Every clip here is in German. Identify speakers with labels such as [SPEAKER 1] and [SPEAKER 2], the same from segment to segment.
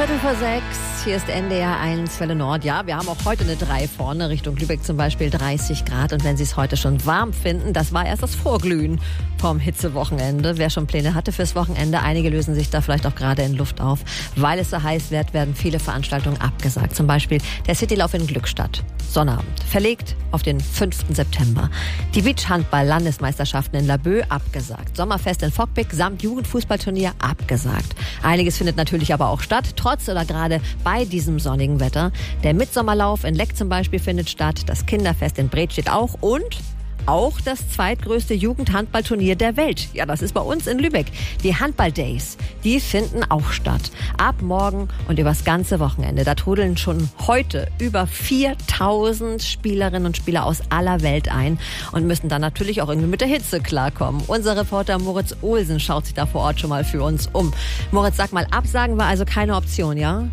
[SPEAKER 1] 5:15. Hier ist NDR 1 Welle Nord. Ja, wir haben auch heute eine 3 vorne, Richtung Lübeck zum Beispiel 30 Grad. Und wenn Sie es heute schon warm finden, das war erst das Vorglühen vom Hitzewochenende. Wer schon Pläne hatte fürs Wochenende, einige lösen sich da vielleicht auch gerade in Luft auf. Weil es so heiß wird, werden viele Veranstaltungen abgesagt. Zum Beispiel der Citylauf in Glückstadt. Sonnabend. Verlegt auf den 5. September. Die Beachhandball-Landesmeisterschaften in Laboe abgesagt. Sommerfest in Fockbek samt Jugendfußballturnier abgesagt. Einiges findet natürlich aber auch statt, trotz oder gerade bei diesem sonnigen Wetter. Der Mitsommerlauf in Leck zum Beispiel findet statt, das Kinderfest in Bredstedt auch und auch das zweitgrößte Jugendhandballturnier der Welt. Ja, das ist bei uns in Lübeck. Die Handball-Days, die finden auch statt. Ab morgen und übers ganze Wochenende. Da trudeln schon heute über 4000 Spielerinnen und Spieler aus aller Welt ein und müssen dann natürlich auch irgendwie mit der Hitze klarkommen. Unser Reporter Moritz Olsen schaut sich da vor Ort schon mal für uns um. Moritz, sag mal, absagen war also keine Option, ja?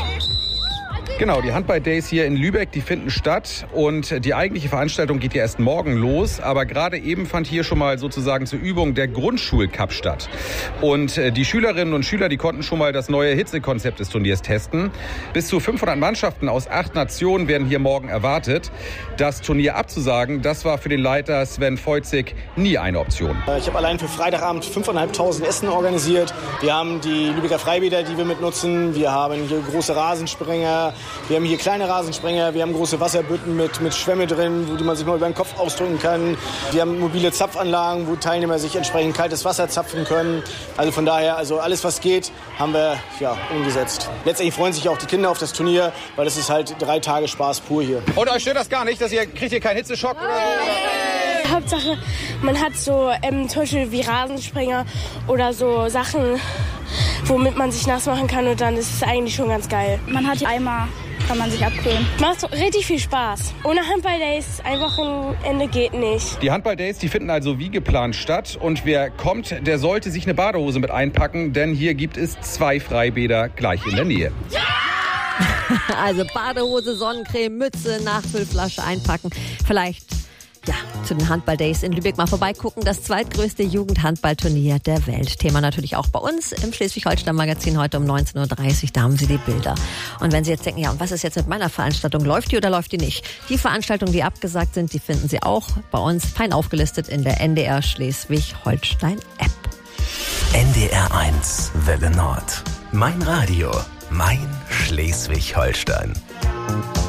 [SPEAKER 2] Genau, die Handball-Days hier in Lübeck, die finden statt und die eigentliche Veranstaltung geht ja erst morgen los, aber gerade eben fand hier schon mal sozusagen zur Übung der Grundschulcup statt. Und die Schülerinnen und Schüler, die konnten schon mal das neue Hitzekonzept des Turniers testen. Bis zu 500 Mannschaften aus 8 Nationen werden hier morgen erwartet. Das Turnier abzusagen, das war für den Leiter Sven Feuzig nie eine Option.
[SPEAKER 3] Ich habe allein für Freitagabend 5.500 Essen organisiert. Wir haben die Lübecker Freibäder, die wir mitnutzen. Wir haben hier große Rasensprenger. Wir haben hier kleine Rasensprenger, wir haben große Wasserbütten mit Schwämme drin, wo man sich mal über den Kopf ausdrücken kann. Wir haben mobile Zapfanlagen, wo Teilnehmer sich entsprechend kaltes Wasser zapfen können. Also von daher, also alles was geht, haben wir umgesetzt. Letztendlich freuen sich auch die Kinder auf das Turnier, weil es ist halt 3 Tage Spaß pur hier.
[SPEAKER 2] Und euch stört das gar nicht, kriegt ihr keinen Hitzeschock oder so?
[SPEAKER 4] Hauptsache, man hat so zum Beispiel wie Rasensprenger oder so Sachen, womit man sich nass machen kann und dann ist es eigentlich schon ganz geil.
[SPEAKER 5] Man hat Eimer, kann man sich abkühlen.
[SPEAKER 4] Macht richtig viel Spaß. Ohne Handball-Days ein Wochenende geht nicht.
[SPEAKER 2] Die Handball-Days, die finden also wie geplant statt und wer kommt, der sollte sich eine Badehose mit einpacken, denn hier gibt es 2 Freibäder gleich in der Nähe.
[SPEAKER 1] Also Badehose, Sonnencreme, Mütze, Nachfüllflasche einpacken. Vielleicht zu den Handball-Days in Lübeck mal vorbeigucken. Das zweitgrößte Jugendhandballturnier der Welt. Thema natürlich auch bei uns im Schleswig-Holstein-Magazin heute um 19:30 Uhr. Da haben Sie die Bilder. Und wenn Sie jetzt denken, ja, und was ist jetzt mit meiner Veranstaltung? Läuft die oder läuft die nicht? Die Veranstaltungen, die abgesagt sind, die finden Sie auch bei uns fein aufgelistet in der NDR Schleswig-Holstein-App.
[SPEAKER 6] NDR 1 Welle Nord. Mein Radio. Mein Schleswig-Holstein.